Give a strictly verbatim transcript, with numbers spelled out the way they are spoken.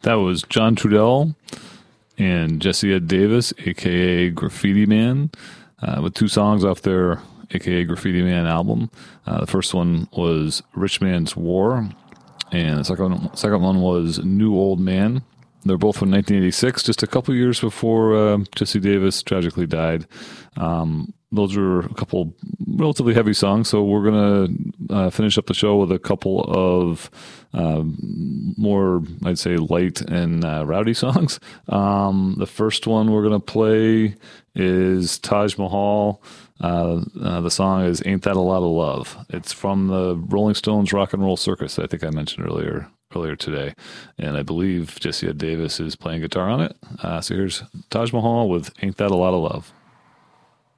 That was John Trudell and Jesse Ed Davis, aka Graffiti Man, uh, with two songs off their aka Graffiti Man album. Uh, the first one was Rich Man's War, and the second, second one was New Old Man. They're both from nineteen eighty-six, just a couple years before uh, Jesse Davis tragically died. Um, those are a couple relatively heavy songs, so we're going to uh, finish up the show with a couple of um, more, I'd say, light and uh, rowdy songs. Um, the first one we're going to play is Taj Mahal. Uh, uh, the song is Ain't That a Lot of Love. It's from the Rolling Stones Rock and Roll Circus that I think I mentioned earlier earlier today, and I believe Jesse Ed Davis is playing guitar on it. Uh, so here's Taj Mahal with Ain't That a Lot of Love.